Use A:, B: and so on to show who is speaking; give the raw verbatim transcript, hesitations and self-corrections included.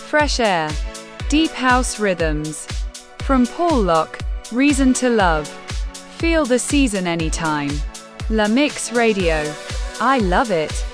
A: Fresh Air. Deep House Rhythms. From Paul Locke, Reason to Love. Feel the season anytime. La Mix Radio. I love it.